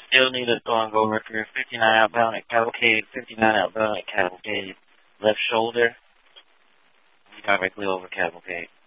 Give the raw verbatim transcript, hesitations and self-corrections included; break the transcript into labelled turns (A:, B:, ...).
A: Still need a throwing go record. fifty-nine outbound at Cavalcade. fifty-nine outbound at Cavalcade. Left shoulder. Directly over Cavalcade.